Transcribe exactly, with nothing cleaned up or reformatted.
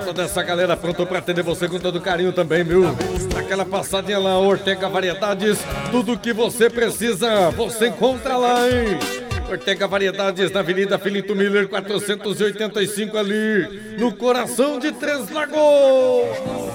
toda essa galera pronto pra atender você com todo carinho também, viu? Aquela passadinha lá, Ortega Variedades, tudo que você precisa, você encontra lá, hein? Ortega Variedades, na Avenida Filinto Miller, quatrocentos e oitenta e cinco, ali no coração de Três Lagoas.